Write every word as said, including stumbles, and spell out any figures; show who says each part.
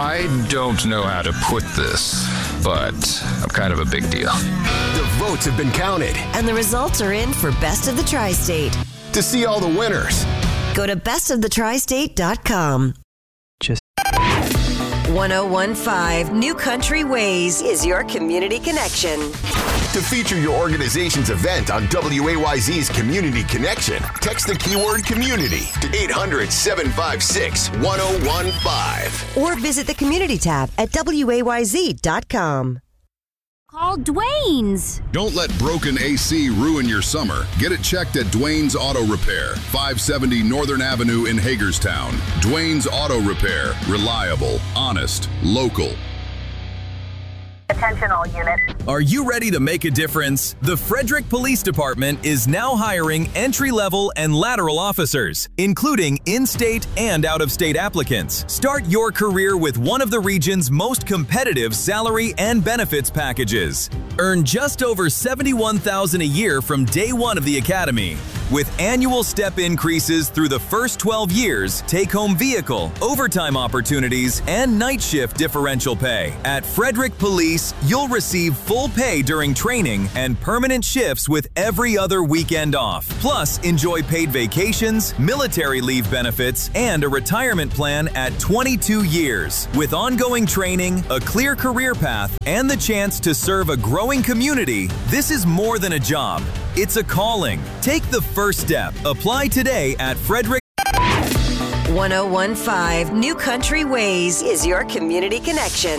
Speaker 1: I don't know how to put this, but I'm kind of a big deal.
Speaker 2: The votes have been counted,
Speaker 3: and the results are in for Best of the Tri-State.
Speaker 2: To see all the winners,
Speaker 3: go to best of the tri state dot com.
Speaker 4: Just
Speaker 3: one oh one point five New Country Ways is your community connection.
Speaker 2: To feature your organization's event on W A Y Z's Community Connection, text the keyword community to eight hundred, seven five six, one oh one five.
Speaker 3: Or visit the community tab at W A Y Z dot com.
Speaker 5: Call Dwayne's.
Speaker 6: Don't let broken A C ruin your summer. Get it checked at Dwayne's Auto Repair, five seventy Northern Avenue in Hagerstown. Dwayne's Auto Repair. Reliable, honest, local.
Speaker 7: Attention all units.
Speaker 8: Are you ready to make a difference? The Frederick Police Department is now hiring entry-level and lateral officers, including in-state and out-of-state applicants. Start your career with one of the region's most competitive salary and benefits packages. Earn just over seventy-one thousand dollars a year from day one of the academy. With annual step increases through the first twelve years, take-home vehicle, overtime opportunities, and night shift differential pay. At Frederick Police, you'll receive full pay during training and permanent shifts with every other weekend off. Plus, enjoy paid vacations, military leave benefits, and a retirement plan at twenty-two years. With ongoing training, a clear career path, and the chance to serve a growing community, this is more than a job. It's a calling. Take the first step. Apply today at Frederick.
Speaker 3: one oh one point five New Country Ways is your community connection.